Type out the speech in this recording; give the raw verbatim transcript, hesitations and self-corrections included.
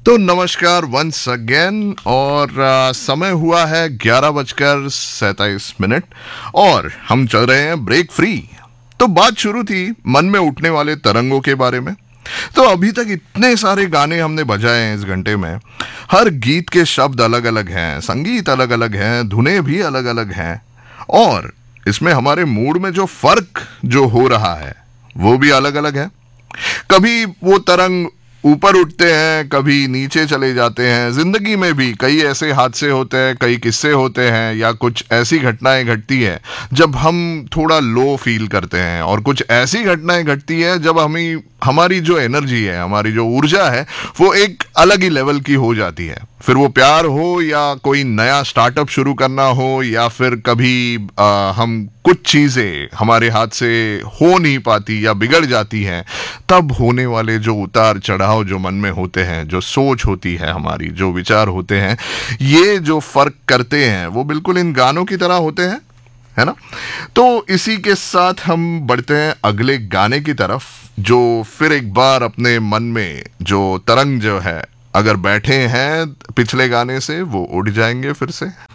तो नमस्कार once again और आ, समय हुआ है ग्यारह बजकर सैताईस मिनट और हम चल रहे हैं ब्रेक फ्री। तो बात शुरू थी मन में उठने वाले तरंगों के बारे में। तो अभी तक इतने सारे गाने हमने बजाए हैं इस घंटे में। हर गीत के शब्द अलग अलग हैं, संगीत अलग अलग हैं, धुनें भी अलग अलग हैं और इसमें हमारे मूड में जो फर्क जो हो रहा है वो भी अलग अलग है। कभी वो तरंग ऊपर उठते हैं, कभी नीचे चले जाते हैं। जिंदगी में भी कई ऐसे हादसे होते हैं, कई किस्से होते हैं या कुछ ऐसी घटनाएं घटती है जब हम थोड़ा लो फील करते हैं और कुछ ऐसी घटनाएं घटती है जब हमें हमारी जो एनर्जी है, हमारी जो ऊर्जा है वो एक अलग ही लेवल की हो जाती है। फिर वो प्यार हो या कोई नया स्टार्टअप शुरू करना हो या फिर कभी आ, हम कुछ चीजें हमारे हाथ से हो नहीं पाती या बिगड़ जाती हैं, तब होने वाले जो उतार चढ़ाव जो मन में होते हैं, जो सोच होती है हमारी, जो विचार होते हैं, ये जो फर्क करते हैं वो बिल्कुल इन गानों की तरह होते हैं, है ना। तो इसी के साथ हम बढ़ते हैं अगले गाने की तरफ, जो फिर एक बार अपने मन में जो तरंग जो है, अगर बैठे हैं पिछले गाने से वो उड़ जाएंगे फिर से।